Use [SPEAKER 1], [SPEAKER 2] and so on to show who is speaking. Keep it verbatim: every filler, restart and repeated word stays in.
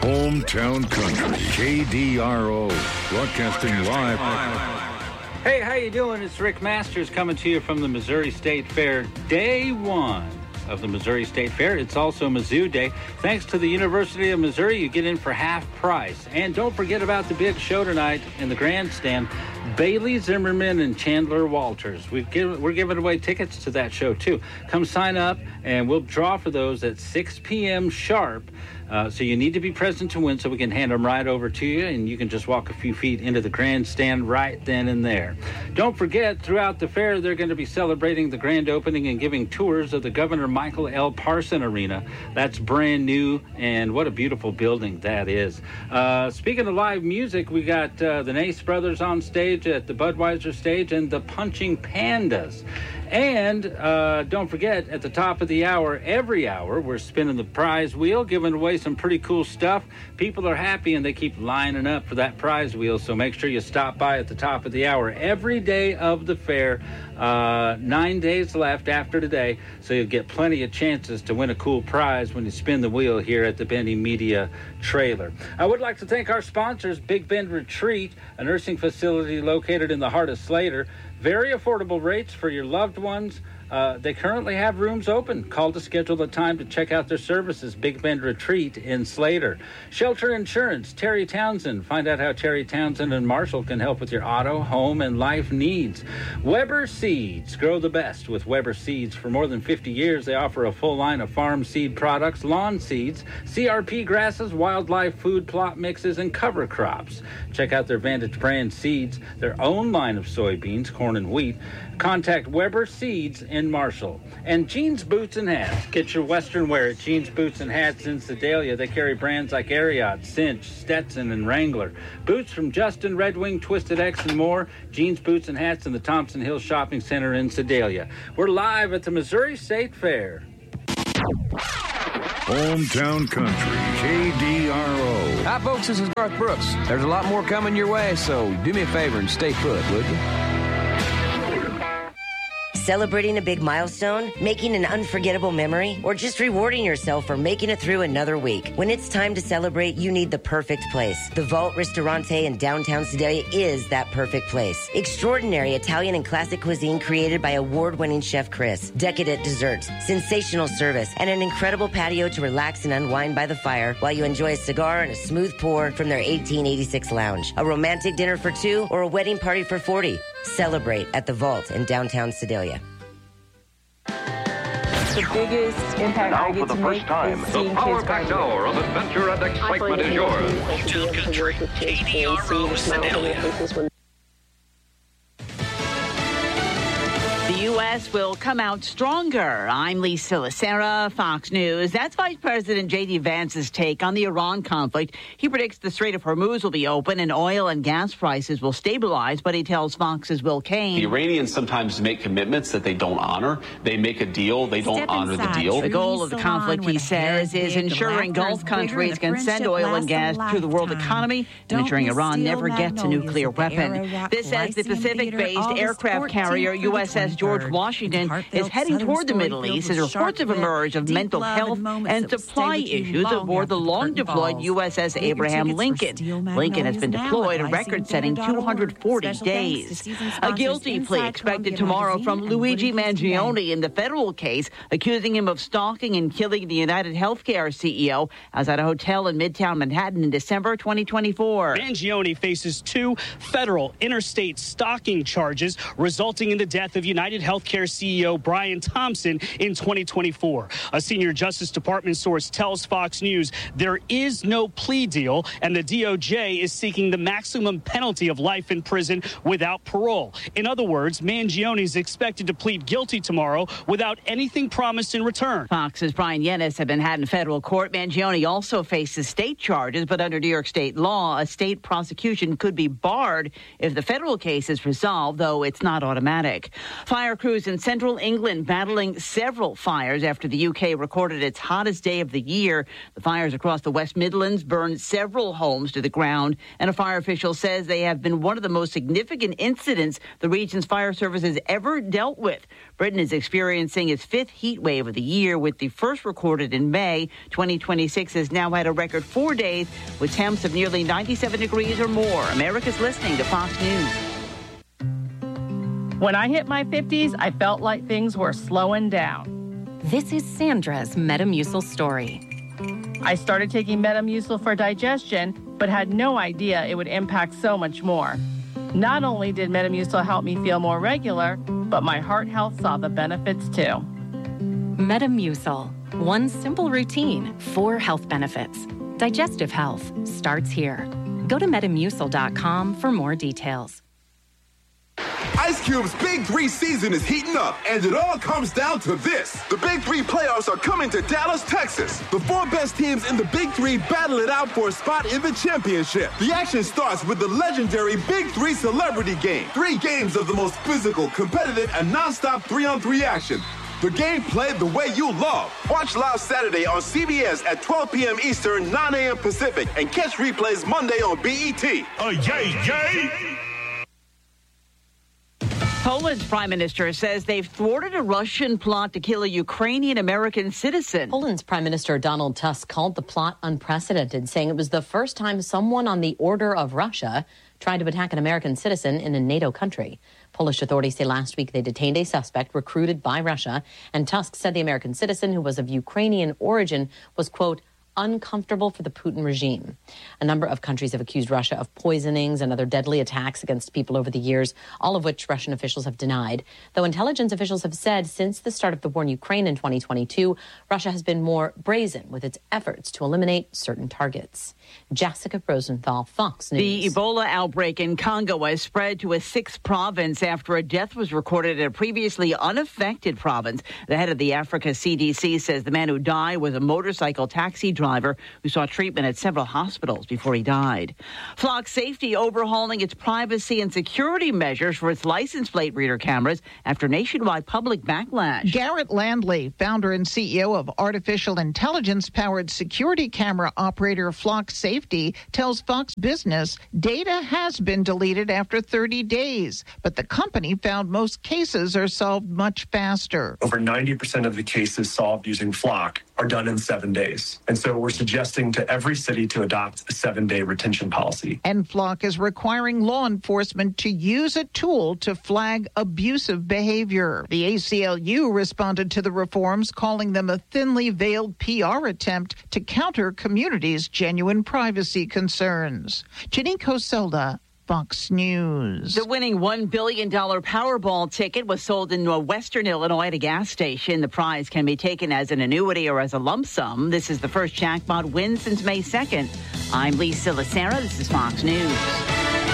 [SPEAKER 1] Hometown Country, K D R O, broadcasting live.
[SPEAKER 2] Hey, how you doing? It's Rick Masters coming to you from the Missouri State Fair, day one of the Missouri State Fair. It's also Mizzou Day. Thanks to the University of Missouri, you get in for half price. And don't forget about the big show tonight in the grandstand. Bailey Zimmerman and Chandler Walters. We've give, we're giving away tickets to that show, too. Come sign up, and we'll draw for those at six p.m. sharp. Uh, so you need to be present to win so we can hand them right over to you, and you can just walk a few feet into the grandstand right then and there. Don't forget, throughout the fair, they're going to be celebrating the grand opening and giving tours of the Governor Michael L. Parson Arena. That's brand new, and what a beautiful building that is. Uh, speaking of live music, we got uh, the Nace Brothers on stage at the Budweiser stage and the Punching Pandas. And uh, don't forget, at the top of the hour, every hour, we're spinning the prize wheel, giving away some pretty cool stuff. People are happy, and they keep lining up for that prize wheel, so make sure you stop by at the top of the hour every day of the fair. Uh, nine days left after today, so you'll get plenty of chances to win a cool prize when you spin the wheel here at the Benny Media trailer. I would like to thank our sponsors, Big Bend Retreat, a nursing facility located in the heart of Slater. Very affordable rates for your loved ones. Uh, they currently have rooms open. Call to schedule a time to check out their services. Big Bend Retreat in Slater. Shelter Insurance, Terry Townsend. Find out how Terry Townsend and Marshall can help with your auto, home, and life needs. Weber Seeds. Grow the best with Weber Seeds. For more than fifty years, they offer a full line of farm seed products, lawn seeds, C R P grasses, wildlife food plot mixes, and cover crops. Check out their Vantage brand seeds, their own line of soybeans, corn, and wheat. Contact Weber Seeds in Marshall. And Jeans Boots and Hats. Get your Western wear at Jeans Boots and Hats in Sedalia. They carry brands like Ariat, Cinch, Stetson, and Wrangler. Boots from Justin, Red Wing, Twisted X, and more. Jeans Boots and Hats in the Thompson Hill Shopping Center in Sedalia. We're live at the Missouri State Fair.
[SPEAKER 1] Hometown Country, K D R O.
[SPEAKER 3] Hi, folks. This is Garth Brooks. There's a lot more coming your way, so do me a favor and stay put, would you?
[SPEAKER 4] Celebrating a big milestone, making an unforgettable memory, or just rewarding yourself for making it through another week. When it's time to celebrate, you need the perfect place. The Vault Ristorante in downtown Sedalia is that perfect place. Extraordinary Italian and classic cuisine created by award-winning chef Chris. Decadent desserts, sensational service, and an incredible patio to relax and unwind by the fire while you enjoy a cigar and a smooth pour from their eighteen eighty-six lounge. A romantic dinner for two or a wedding party for forty. Celebrate at the Vault in downtown Sedalia.
[SPEAKER 5] The biggest impact
[SPEAKER 6] now
[SPEAKER 5] I get
[SPEAKER 6] for the
[SPEAKER 5] to
[SPEAKER 6] first
[SPEAKER 5] make
[SPEAKER 6] time,
[SPEAKER 5] is
[SPEAKER 6] the
[SPEAKER 5] seeing
[SPEAKER 6] power
[SPEAKER 5] kids
[SPEAKER 6] packed
[SPEAKER 5] graduate.
[SPEAKER 6] hour of adventure and excitement is yours.
[SPEAKER 5] Hometown Country, K D R O Sedalia.
[SPEAKER 7] The U S will come out stronger. I'm Lisa Lacera, Fox News. That's Vice President J D. Vance's take on the Iran conflict. He predicts the Strait of Hormuz will be open and oil and gas prices will stabilize, but he tells Fox's Will Kane.
[SPEAKER 8] The Iranians sometimes make commitments that they don't honor. They make a deal, they don't
[SPEAKER 9] Step
[SPEAKER 8] honor
[SPEAKER 9] inside.
[SPEAKER 8] the deal.
[SPEAKER 7] The goal of the conflict, he says, is ensuring Gulf countries can send oil and gas to the world economy and ensuring Iran never gets a nuclear weapon. This says the Pacific-based aircraft carrier U S S George Washington is heading toward the Middle East as reports have emerged of mental health and supply issues aboard the long-deployed U S S Abraham Lincoln. Lincoln has been deployed a record-setting two hundred forty days. A guilty plea expected tomorrow from Luigi Mangione in the federal case accusing him of stalking and killing the United Healthcare C E O outside a hotel in Midtown Manhattan in December twenty twenty-four.
[SPEAKER 10] Mangione faces two federal interstate stalking charges resulting in the death of United Healthcare C E O Brian Thompson in twenty twenty-four. A senior Justice Department source tells Fox News there is no plea deal and the D O J is seeking the maximum penalty of life in prison without parole. In other words, Mangione is expected to plead guilty tomorrow without anything promised in return.
[SPEAKER 7] Fox's Brian Yennis have been had in federal court. Mangione also faces state charges, but under New York state law, a state prosecution could be barred if the federal case is resolved, though it's not automatic. Fire crews crews in central England battling several fires after the U K recorded its hottest day of the year. The fires across the West Midlands burned several homes to the ground, and a fire official says they have been one of the most significant incidents the region's fire service has ever dealt with. Britain is experiencing its fifth heat wave of the year, with the first recorded in May. twenty twenty-six has now had a record four days with temps of nearly ninety-seven degrees or more. America's listening to Fox News.
[SPEAKER 9] When I hit my fifties, I felt like things were slowing down.
[SPEAKER 11] This is Sandra's Metamucil story.
[SPEAKER 9] I started taking Metamucil for digestion, but had no idea it would impact so much more. Not only did Metamucil help me feel more regular, but my heart health saw the benefits too.
[SPEAKER 11] Metamucil. One simple routine, four health benefits. Digestive health starts here. Go to metamucil dot com for more details.
[SPEAKER 12] Ice Cube's Big Three season is heating up, and it all comes down to this. The Big Three playoffs are coming to Dallas, Texas. The four best teams in the Big Three battle it out for a spot in the championship. The action starts with the legendary Big Three Celebrity Game. Three games of the most physical, competitive, and nonstop three-on-three action. The game played the way you love. Watch live Saturday on C B S at twelve p.m. Eastern, nine a.m. Pacific, and catch replays Monday on B E T. Oh, yay, yay!
[SPEAKER 7] Poland's prime minister says they've thwarted a Russian plot to kill a Ukrainian-American citizen.
[SPEAKER 13] Poland's Prime Minister Donald Tusk called the plot unprecedented, saying it was the first time someone on the order of Russia tried to attack an American citizen in a NATO country. Polish authorities say last week they detained a suspect recruited by Russia, and Tusk said the American citizen, who was of Ukrainian origin, was, quote, uncomfortable for the Putin regime. A number of countries have accused Russia of poisonings and other deadly attacks against people over the years, all of which Russian officials have denied. Though intelligence officials have said since the start of the war in Ukraine in twenty twenty-two, Russia has been more brazen with its efforts to eliminate certain targets. Jessica Rosenthal, Fox News.
[SPEAKER 7] The Ebola outbreak in Congo has spread to a sixth province after a death was recorded in a previously unaffected province. The head of the Africa C D C says the man who died was a motorcycle taxi driver who sought treatment at several hospitals before he died. Flock Safety overhauling its privacy and security measures for its license plate reader cameras after nationwide public backlash.
[SPEAKER 14] Garrett Landley, founder and C E O of artificial intelligence-powered security camera operator Flock Safety, tells Fox Business data has been deleted after thirty days, but the company found most cases are solved much faster.
[SPEAKER 15] Over ninety percent of the cases solved using Flock are done in seven days. And so we're suggesting to every city to adopt a seven-day retention policy.
[SPEAKER 14] And Flock is requiring law enforcement to use a tool to flag abusive behavior. The A C L U responded to the reforms, calling them a thinly veiled P R attempt to counter communities' genuine privacy concerns. Janine Coselda, Fox News.
[SPEAKER 7] The winning one billion dollars Powerball ticket was sold in Western Illinois at a gas station. The prize can be taken as an annuity or as a lump sum. This is the first jackpot win since May second. I'm Lisa Lacera. This is Fox News.